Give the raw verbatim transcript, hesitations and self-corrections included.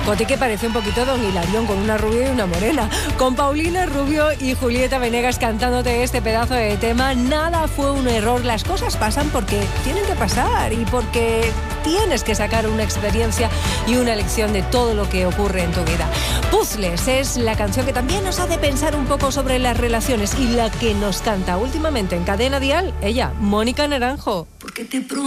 Coti que parece un poquito Don Hilarión, con una rubia y una morena. Con Paulina Rubio y Julieta Venegas cantándote este pedazo de tema. Nada fue un error, las cosas pasan porque tienen que pasar y porque tienes que sacar una experiencia y una lección de todo lo que ocurre en tu vida. Puzzles es la canción que también nos hace pensar un poco sobre las relaciones y la que nos canta últimamente en Cadena Dial, ella, Mónica Naranjo. Porque te